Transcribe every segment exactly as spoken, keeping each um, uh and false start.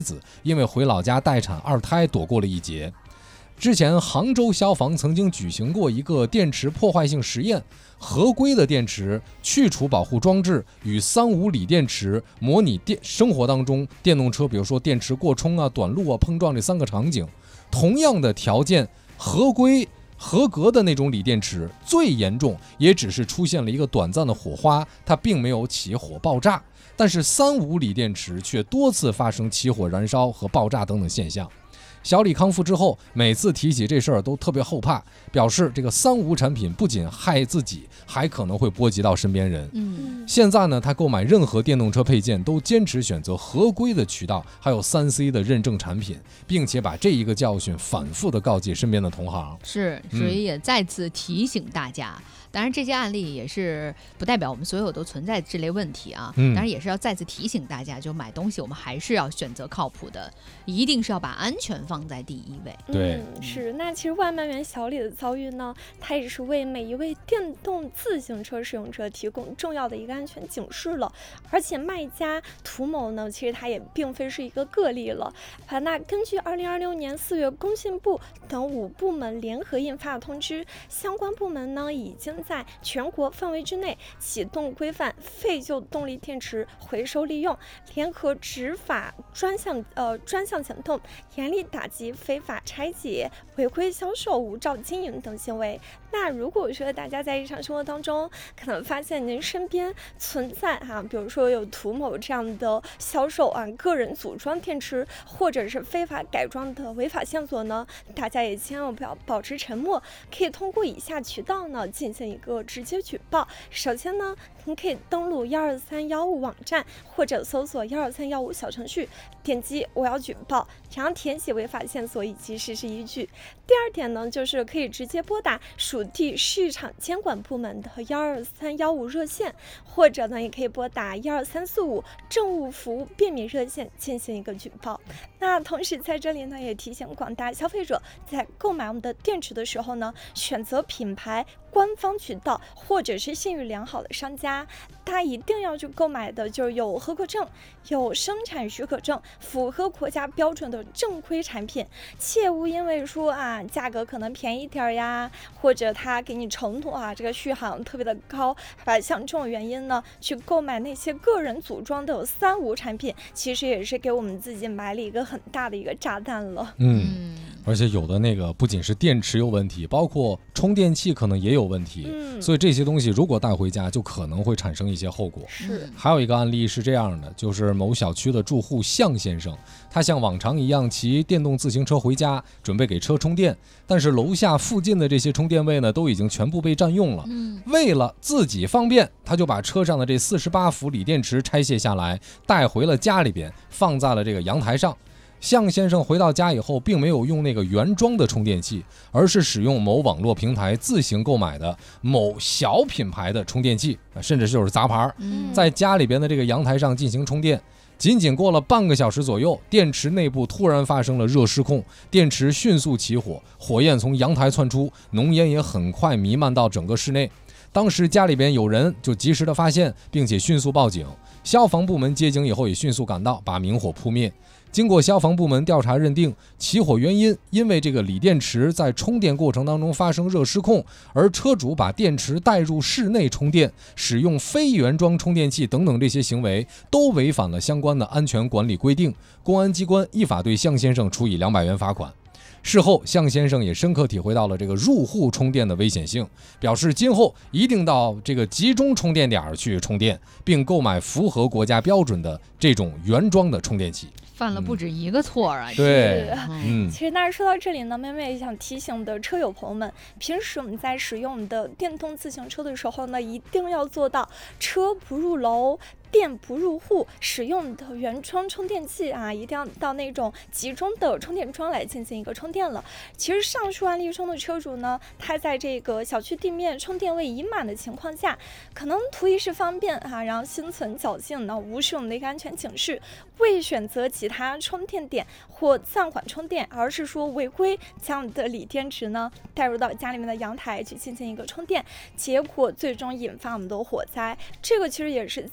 子因为回老家待产二胎躲过了一劫。之前杭州消防曾经举行过一个电池破坏性实验，合规的电池去除保护装置与三无锂电池模拟电生活当中电动车，比如说电池过充啊、短路啊、碰撞这三个场景。同样的条件，合规合格的那种锂电池最严重也只是出现了一个短暂的火花，它并没有起火爆炸。但是三无锂电池却多次发生起火、燃烧和爆炸等等现象。小李康复之后，每次提起这事儿都特别后怕，表示这个三无产品不仅害自己，还可能会波及到身边人。嗯，现在呢，他购买任何电动车配件都坚持选择合规的渠道，还有三 C 的认证产品，并且把这一个教训反复的告诫身边的同行。 是，所以也再次提醒大家。嗯，当然，这些案例也是不代表我们所有都存在这类问题啊。当然，也是要再次提醒大家，就买东西我们还是要选择靠谱的，一定是要把安全放在第一位。 对， 嗯，是。那其实外卖员小李的遭遇呢，他也是为每一位电动自行车使用者提供重要的一个安全警示了。而且卖家涂某呢，其实他也并非是一个个例了。啊，那根据二零二六年四月工信部等五部门联合印发的通知，相关部门呢已经在全国范围之内启动规范废旧动力电池回收利用联合执法专项呃专项行动，严厉打击非法拆解、违规销售、无照经营等行为。那如果说大家在日常生活当中可能发现您身边存在哈、啊，比如说有涂某这样的销售啊个人组装电池或者是非法改装的违法线索呢，大家也千万不要保持沉默，可以通过以下渠道呢进行一个直接举报。首先呢，您可以登录一二三一五网站或者搜索一二三一五小程序，点击我要举报，然后填写违法线索以及实施依据。第二点呢，就是可以直接拨打属地市场监管部门的一二三一五热线，或者呢也可以拨打一二三四五政务服务便民热线进行一个举报。那同时在这里呢也提醒广大消费者，在购买我们的电池的时候呢，选择品牌官方渠道或者是信誉良好的商家，大家一定要去购买的就是有合格证、有生产许可证、符合国家标准的正规产品，切勿因为说啊价格可能便宜点呀，或者他给你承诺啊这个续航特别的高，啊像这种原因呢去购买那些个人组装的三无产品，其实也是给我们自己埋了一个很大的一个炸弹了。 嗯，而且有的那个不仅是电池有问题，包括充电器可能也有问题，嗯，所以这些东西如果带回家就可能会产生一些后果。 是。 还有一个案例是这样的，就是某小区的住户向先生，他像往常一样骑电动自行车回家，准备给车充电，但是楼下附近的这些充电位呢都已经全部被占用了。嗯，为了自己方便，他就把车上的这四十八伏锂电池拆卸下来，带回了家里边，放在了这个阳台上。向先生回到家以后，并没有用那个原装的充电器，而是使用某网络平台自行购买的某小品牌的充电器，甚至就是杂牌，在家里边的这个阳台上进行充电。仅仅过了半个小时左右，电池内部突然发生了热失控，电池迅速起火，火焰从阳台窜出，浓烟也很快弥漫到整个室内。当时家里边有人就及时的发现，并且迅速报警，消防部门接警以后也迅速赶到，把明火扑灭。经过消防部门调查认定，起火原因因为这个锂电池在充电过程当中发生热失控，而车主把电池带入室内充电，使用非原装充电器等等，这些行为都违反了相关的安全管理规定。公安机关依法对向先生处以两百元罚款。事后，向先生也深刻体会到了这个入户充电的危险性，表示今后一定到这个集中充电点去充电，并购买符合国家标准的这种原装的充电器。 犯了不止一个错啊！ 嗯、对， 嗯，其实那说到这里呢，妹妹也想提醒的车友朋友们，平时我们在使用我们的电动自行车的时候呢，一定要做到车不入楼，电不入户，使用的原装充电器啊，一定要到那种集中的充电桩来进行一个充电了。其实上述案例中的车主呢，他在这个小区地面充电位已满的情况下，可能图一时方便啊，然后心存侥幸呢，无视我们的一个安全警示，未选择其他充电点或暂缓充电，而是说违规将我们的锂电池呢带入到家里面的阳台去进行一个充电，结果最终引发我们的火灾。这个其实也是再次警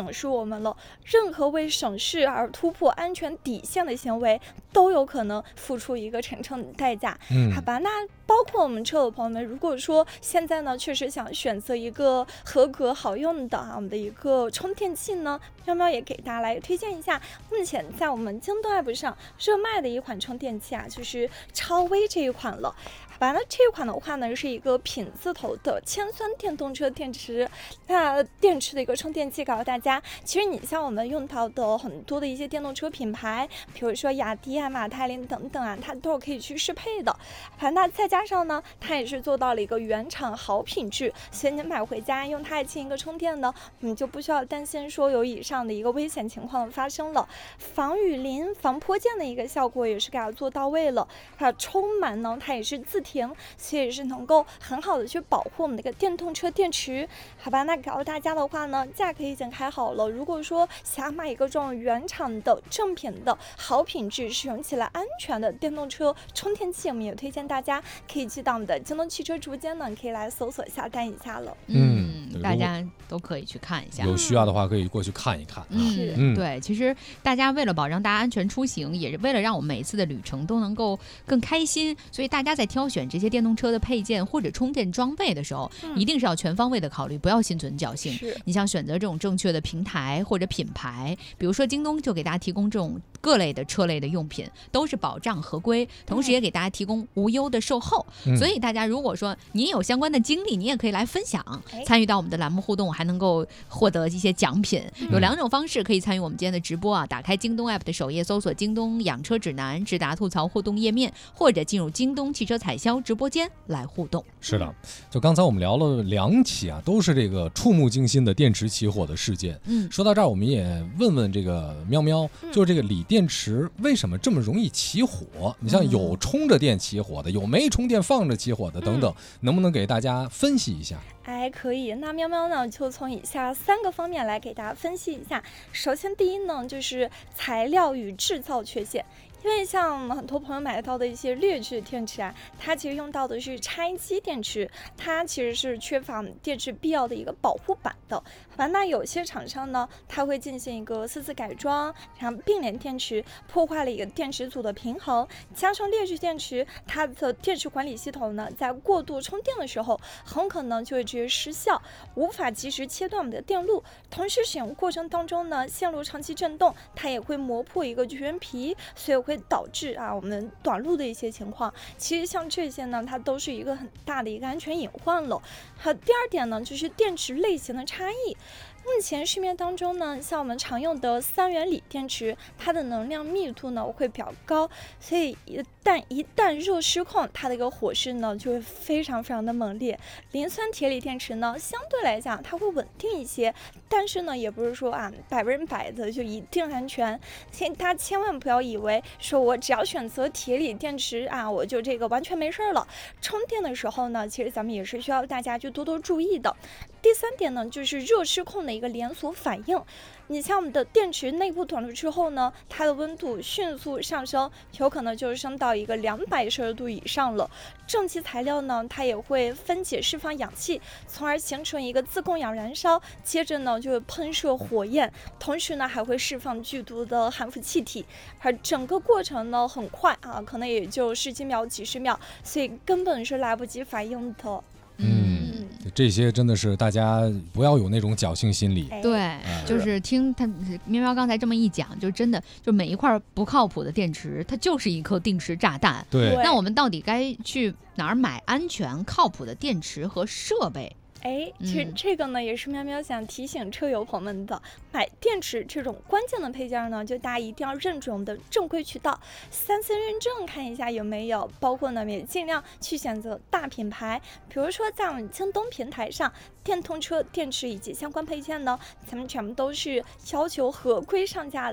警示我们了，任何为省事而突破安全底线的行为都有可能付出一个沉重的代价。 嗯， 好吧，那包括我们车友朋友们，如果说现在呢确实想选择一个合格好用的啊我们的一个充电器呢，喵喵也给大家来推荐一下，目前在我们京东 A P P 上热卖的一款充电器啊，就是超微这一款了。好吧，那这一款的话呢，是一个品字头的铅酸电动车电池，那电池的一个充电器，告诉大家，其实你像我们用到的很多的一些电动车品牌，比如说雅迪啊、马泰林等等啊，它都是可以去适配的。好，那再加上呢，它也是做到了一个原厂好品质，所以你买回家用它来进行一个充电呢，你就不需要担心说有以上的一个危险情况发生了。防雨淋、防泼溅的一个效果也是给它做到位了。它充满呢，它也是自停，所以是能够很好的去保护我们的一个电动车电池。好吧，那告诉大家的话呢，价格已经开好了。如果说想买一个这种原厂的正品的好品质、使用起来安全的电动车充电器，我们也推荐大家可以去到我们的京东汽车直播间呢，可以来搜索下单一下了。 嗯，大家都可以去看一下， 有需要的话可以过去看一看。 嗯，嗯对，其实大家为了保障大家安全出行，也是为了让我们每一次的旅程都能够更开心，所以大家在挑选这些电动车的配件或者充电装备的时候，嗯、一定是要全方位的考虑，不要心存侥幸。你想选择这种正确的平台或者品牌，比如说京东就给大家提供这种各类的车类的用品，都是保障合规，同时也给大家提供无忧的售后。嗯、所以大家如果说你有相关的经历，你也可以来分享，参与到我们的栏目互动，还能够获得一些奖品。有两种方式可以参与我们今天的直播啊，打开京东 A P P 的首页，搜索京东养车指南，直达吐槽互动页面，或者进入京东汽车采销直播间来互动。 是的，就刚才我们聊了两起啊，都是这个触目惊心的电池起火的事件。嗯，说到这儿，我们也问问这个喵喵，就是这个锂电池为什么这么容易起火？你像有充着电起火的，有没充电放着起火的等等，嗯、能不能给大家分析一下？ 哎，可以。那喵喵呢，就从以下三个方面来给大家分析一下。首先，第一呢，就是材料与制造缺陷。因为像很多朋友买到的一些劣质电池啊，它其实用到的是拆机电池，它其实是缺乏电池必要的一个保护板的。反正那有些厂商呢，它会进行一个私自改装，然后并联电池，破坏了一个电池组的平衡。加上劣质电池，它的电池管理系统呢，在过度充电的时候，很可能就会直接失效，无法及时切断我们的电路。同时使用过程当中呢，线路长期震动，它也会磨破一个绝缘皮，所以会导致啊我们短路的一些情况。其实像这些呢，它都是一个很大的一个安全隐患了。好，第二点呢，就是电池类型的差异。目前市面当中呢，像我们常用的三元锂电池，它的能量密度呢会比较高，所以一旦一旦热失控，它的一个火势呢就会非常非常的猛烈。磷酸铁锂电池呢，相对来讲它会稳定一些，但是呢，也不是说啊百分之百的就一定安全。所以大家千万不要以为说我只要选择铁锂电池啊，我就这个完全没事了。充电的时候呢，其实咱们也是需要大家去多多注意的。第三点呢，就是热失控的一个连锁反应。你像我们的电池内部短路之后呢，它的温度迅速上升，有可能就升到一个两百摄氏度以上了。正极材料呢，它也会分解释放氧气，从而形成一个自供氧燃烧，接着呢就会喷射火焰，同时呢还会释放剧毒的含氟气体，而整个过程呢很快啊，可能也就十几秒、几十秒，所以根本是来不及反应的。 嗯，这些真的是大家不要有那种侥幸心理。 对，嗯、就是听他喵喵刚才这么一讲，就真的就每一块不靠谱的电池，它就是一颗定时炸弹。 对， 那我们到底该去哪儿买安全靠谱的电池和设备？ 哎，其实这个呢，也是喵喵想提醒车友朋友们的，买电池这种关键的配件呢，就大家一定要认准我们的正规渠道，三次认证看一下有没有，包括呢也尽量去选择大品牌，比如说在我们京东平台上，电动车电池以及相关配件呢，咱们全部都是要求合规上架的。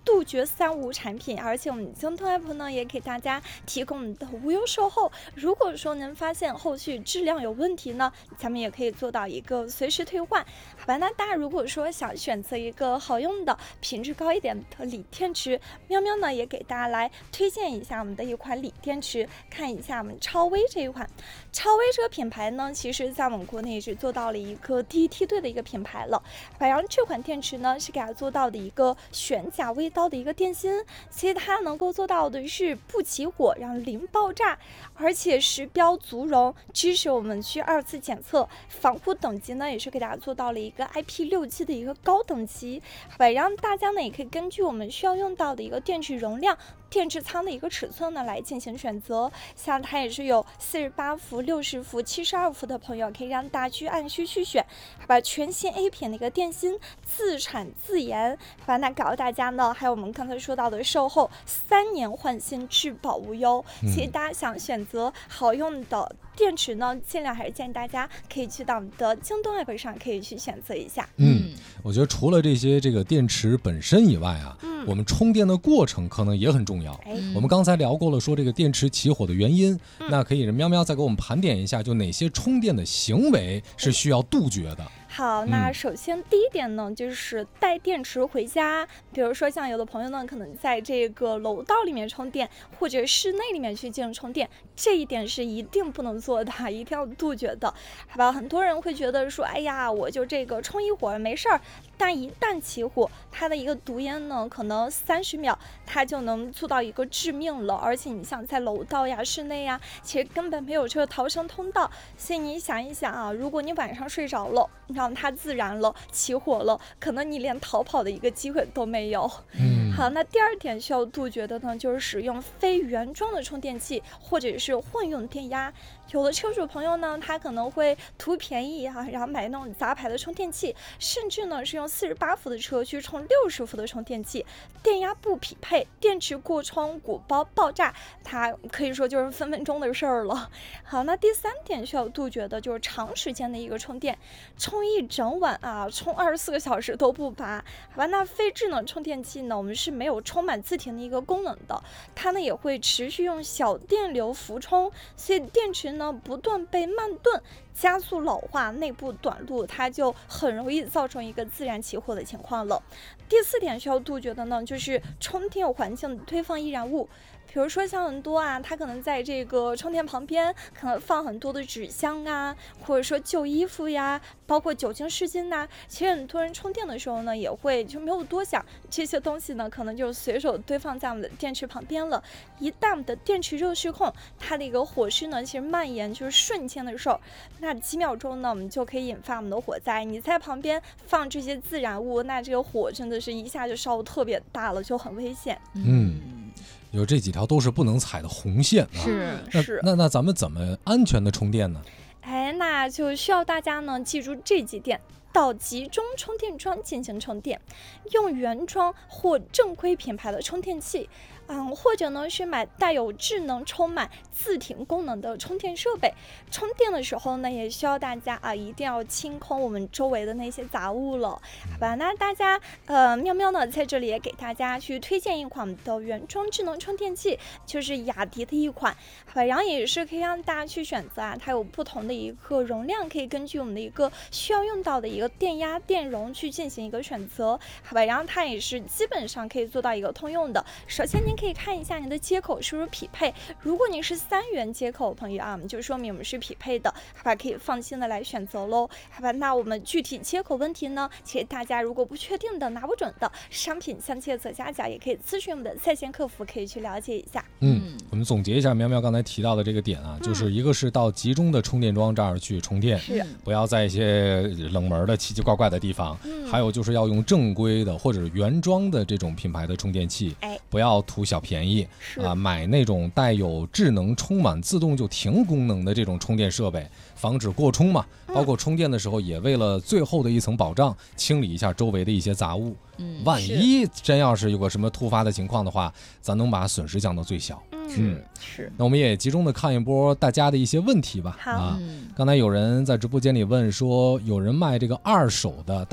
杜绝三无产品，而且我们京东 app 呢也给大家提供我们的无忧售后。如果说您发现后续质量有问题呢，咱们也可以做到一个随时退换。好吧，那大家如果说想选择一个好用的、品质高一点的锂电池，喵喵呢也给大家来推荐一下我们的一款锂电池，看一下我们超微这一款。超微这个品牌呢，其实在我们国内也是做到了一个第一梯队的一个品牌了。然后这款电池呢是给它做到的一个悬架微刀的一个电芯，其实它能够做到的是不起火，然后零爆炸，而且时标足熔，支持我们去二次检测，防护等级呢也是给大家做到了一个 I P 六 级的一个高等级。然后大家呢也可以根据我们需要用到的一个电池容量、电池仓的一个尺寸呢来进行选择，像它也是有四十八伏、六十伏、七十二伏的朋友，可以让大家去按需去选，把全新 A 品的一个电芯，自产自研，把那告诉大家呢，还有我们刚才说到的售后三年换新，质保无忧。其实大家想选择好用的电池呢，尽量还是建议大家可以去到我们的京东 app 上可以去选择一下。 嗯，我觉得除了这些这个电池本身以外啊，嗯、我们充电的过程可能也很重要。哎、我们刚才聊过了，说这个电池起火的原因，嗯、那可以喵喵再给我们盘点一下，就哪些充电的行为是需要杜绝的。 好，那首先第一点呢，嗯、就是带电池回家。比如说像有的朋友呢，可能在这个楼道里面充电，或者室内里面去进行充电，这一点是一定不能做的，一定要杜绝的，好吧？很多人会觉得说，哎呀，我就这个充一会儿没事儿，但一旦起火，它的一个毒烟呢，可能三十秒它就能做到一个致命了。而且你像在楼道呀、室内呀，其实根本没有这个逃生通道，所以你想一想啊，如果你晚上睡着了，让它自燃了，起火了，可能你连逃跑的一个机会都没有。嗯，好，那第二点需要杜绝的呢，就是使用非原装的充电器或者是混用电压。有的车主朋友呢，他可能会图便宜啊，然后买那种杂牌的充电器，甚至呢是用四十八伏的车去充六十伏的充电器，电压不匹配，电池过充，鼓包爆炸，它可以说就是分分钟的事儿了。好，那第三点需要杜绝的就是长时间的一个充电，充一整晚啊，充二十四个小时都不拔。好吧，那非智能充电器呢，我们是没有充满自停的一个功能的，它呢也会持续用小电流浮充，所以电池呢不断被慢炖，加速老化，内部短路，它就很容易造成一个自燃起火的情况了。第四点需要杜绝的呢，就是充电环境堆放易燃物。比如说像很多啊，它可能在这个充电旁边可能放很多的纸箱啊，或者说旧衣服呀，包括酒精湿巾呐。其实很多人充电的时候呢，也会就没有多想这些东西呢，可能就随手堆放在我们的电池旁边了。一旦我们的电池热失控，它的一个火势呢，其实蔓延就是瞬间的事儿。那几秒钟呢，我们就可以引发我们的火灾。你在旁边放这些自燃物，那这个火真的是一下就烧得特别大了，就很危险。 嗯。有这几条都是不能踩的红线啊！ 是那是那那咱们怎么安全的充电呢？ 哎，那就需要大家呢记住这几点。到集中充电桩进行充电，用原装或正规品牌的充电器，嗯，或者呢是买带有智能充满自停功能的充电设备。充电的时候呢，也需要大家啊一定要清空我们周围的那些杂物了，好吧？那大家呃喵喵呢在这里也给大家去推荐一款的原装智能充电器，就是雅迪的一款，好吧？然后也是可以让大家去选择啊，它有不同的一个容量，可以根据我们的一个需要用到的一个一个电压电容去进行一个选择，好吧？然后它也是基本上可以做到一个通用的。首先您可以看一下您的接口是不是匹配，如果您是三元接口朋友啊，就说明我们是匹配的，好吧？可以放心的来选择喽，好吧？那我们具体接口问题呢，其实大家如果不确定的拿不准的，商品相切择佳佳也可以咨询我们的在线客服，可以去了解一下。 嗯，我们总结一下苗苗刚才提到的这个点啊，就是一个是到集中的充电桩这儿去充电， 是不要在一些冷门的奇奇怪怪的地方，嗯、还有就是要用正规的或者原装的这种品牌的充电器， 哎、 不要图小便宜啊，买那种带有智能充满自动就停功能的这种充电设备，防止过充嘛。包括充电的时候也为了最后的一层保障，清理一下周围的一些杂物。嗯，万一真要是有个什么突发的情况的话，咱能把损失降到最小。 嗯，是。 那我们也集中的看一波大家的一些问题吧。 好， 啊，刚才有人在直播间里问说，有人卖这个二手的，但是说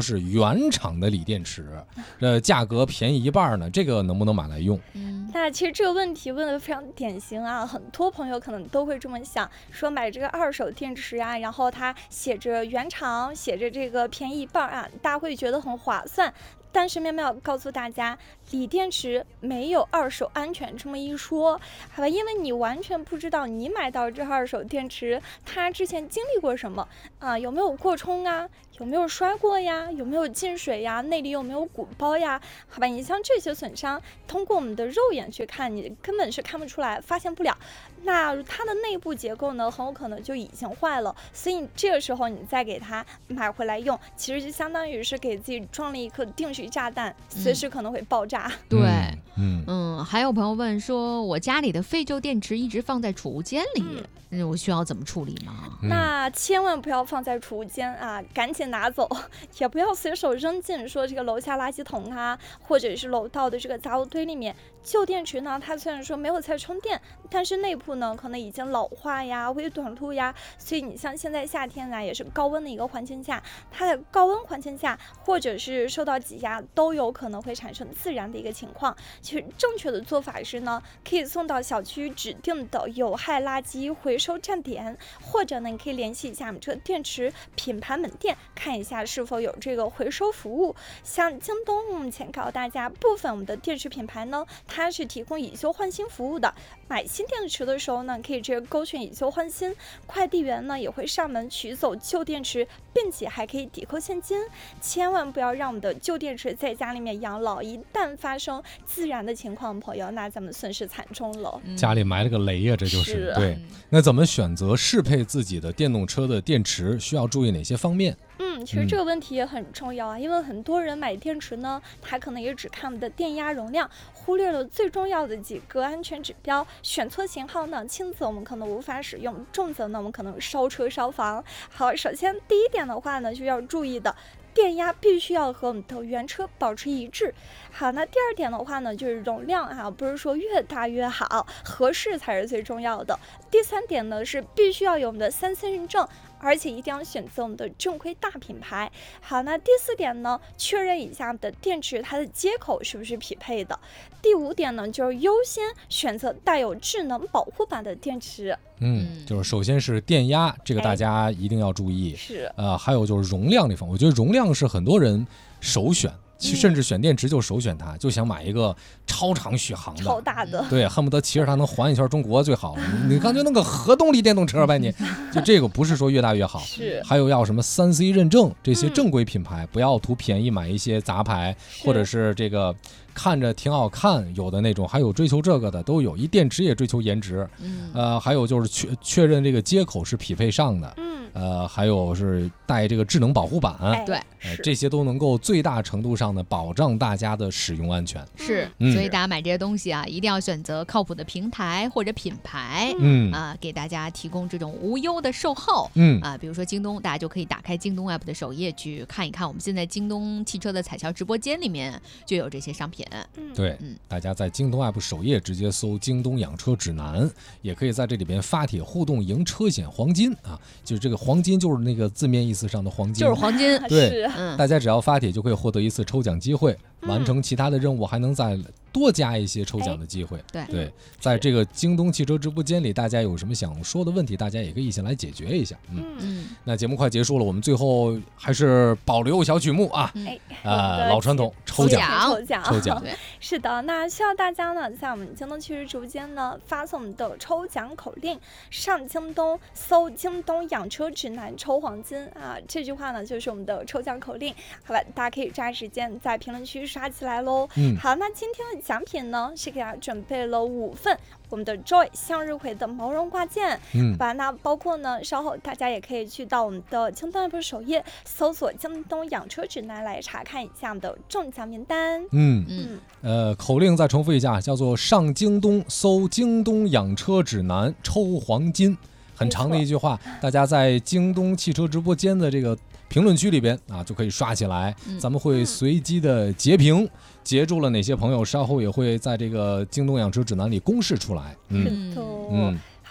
是原厂的锂电池，呃，价格便宜一半呢，这个能不能买来用？ 嗯，那其实这个问题问得非常典型啊，很多朋友可能都会这么想，说买这个二手电池啊，然后它写着原厂，写着这个便宜一半啊，大家会觉得很划算。但是妙妙告诉大家，锂电池没有二手安全这么一说，好吧？因为你完全不知道你买到这二手电池，它之前经历过什么啊？有没有过充啊？有没有摔过呀？有没有进水呀？内里有没有鼓包呀？好吧，你像这些损伤，通过我们的肉眼去看，你根本是看不出来，发现不了。那它的内部结构呢，很有可能就已经坏了，所以这个时候你再给它买回来用，其实就相当于是给自己装了一颗定时炸弹，随时可能会爆炸。 嗯、对， 嗯嗯，还有朋友问说，我家里的废旧电池一直放在储物间里。嗯嗯，我需要怎么处理吗？ 那千万不要放在储物间啊，赶紧拿走，也不要随手扔进说这个楼下垃圾桶啊，或者是楼道的这个杂物堆里面。旧电池呢，它虽然说没有在充电，但是内部呢可能已经老化呀、微短路呀，所以你像现在夏天呢，也是高温的一个环境下，它的高温环境下或者是受到挤压，都有可能会产生自燃的一个情况。其实正确的做法是呢，可以送到小区指定的有害垃圾回收站点，或者呢，你可以联系一下我们这个电池品牌门店，看一下是否有这个回收服务。像京东目前告诉大家，部分我们的电池品牌呢，它是提供以旧换新服务的。买新电池的时候呢，可以直接勾选以旧换新，快递员呢也会上门取走旧电池，并且还可以抵扣现金。千万不要让我们的旧电池在家里面养老，一旦发生自燃的情况，朋友，那咱们损失惨重了。 嗯、家里埋了个雷呀、啊，这就是。 是对，那怎么选择适配自己的电动车的电池？需要注意哪些方面？ 嗯，其实这个问题也很重要啊，嗯、因为很多人买电池呢，他可能也只看我们的电压容量，忽略了最重要的几个安全指标。选错型号呢，轻则我们可能无法使用，重则呢我们可能烧车烧房。好，首先第一点的话呢，就要注意的。电压必须要和我们的原车保持一致。好，那第二点的话呢，就是容量啊，不是说越大越好，合适才是最重要的。第三点呢，是必须要有我们的三 C 认证，而且一定要选择我们的正规大品牌。好，那第四点呢，确认一下我们的电池它的接口是不是匹配的。第五点呢，就是优先选择带有智能保护版的电池。 嗯，就是首先是电压，这个大家一定要注意。 是， 呃，还有就是容量这方面，我觉得容量是很多人首选。甚至选电池就首选它，就想买一个超长续航的、 超大的， 对，恨不得骑着它能环一圈中国最好了。你感觉那个核动力电动车呗，你就这个不是说越大越好。 是， 还有要什么三 C 认证，这些正规品牌，嗯、不要图便宜买一些杂牌，或者是这个看着挺好看，有的那种，还有追求这个的都有，一电池也追求颜值。嗯，呃，还有就是确确认这个接口是匹配上的。嗯。呃，还有是带这个智能保护板， 哎、对、 呃，这些都能够最大程度上的保障大家的使用安全。 是， 嗯、 所以大家买这些东西啊，一定要选择靠谱的平台或者品牌， 嗯啊，给大家提供这种无忧的售后。 嗯啊，比如说京东，大家就可以打开京东 app 的首页去看一看，我们现在京东汽车的彩销直播间里面就有这些商品。 嗯， 对， 嗯， 大家在京东 app 首页直接搜京东养车指南，也可以在这里边发帖互动赢车险黄金啊，就是这个黄金就是那个字面意思上的黄金， 就是黄金。 对， 嗯， 大家只要发帖就可以获得一次抽奖机会，嗯、完成其他的任务还能再多加一些抽奖的机会。 哎、 对，在这个京东汽车直播间里，大家有什么想说的问题，大家也可以一起来解决一下。嗯嗯， 那节目快结束了，我们最后还是保留小曲目啊， 哎、 呃，老传统，抽奖， 抽奖，抽奖。 是的，那需要大家呢，在我们京东汽车直播间呢，发送我们的抽奖口令，上京东搜京东养车指南抽黄金啊，这句话呢就是我们的抽奖口令。好吧，大家可以抓时间在评论区刷起来喽。 嗯， 好，那今天的奖品呢是给大家准备了五份我们的 Joy 向日葵的毛绒挂件。 嗯， 把那包括呢，稍后大家也可以去到我们的京东 app 首页搜索京东养车指南来查看一下我们的中奖名单。 嗯嗯， 呃，口令再重复一下，叫做上京东搜京东养车指南抽黄金，很长的一句话，大家在京东汽车直播间的这个评论区里边啊，就可以刷起来。嗯、咱们会随机的截屏，截住了哪些朋友，稍后也会在这个京东养车指南里公示出来。 嗯嗯。 嗯， 好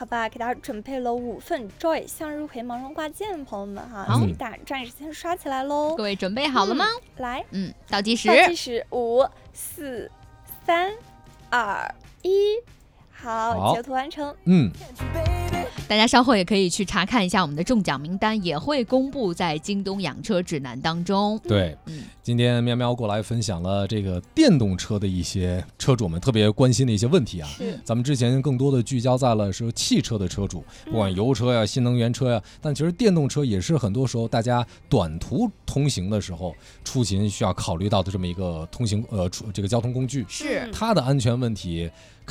好吧，给大家准备了五份 Joy 向日葵盲人挂件，朋友们哈， 好所以大家抓紧时间刷起来喽。 各位准备好了吗？ 嗯、来， 嗯，倒计时， 倒计时，五、四、三、二、一，好，截图完成。 嗯。 大家稍后也可以去查看一下我们的中奖名单，也会公布在京东养车指南当中。 对，嗯、今天喵喵过来分享了这个电动车的一些车主们特别关心的一些问题啊。咱们之前更多的聚焦在了是汽车的车主，不管油车呀、新能源车呀，但其实电动车也是很多时候大家短途通行的时候出行需要考虑到的这么一个通行呃这个交通工具。 是它的安全问题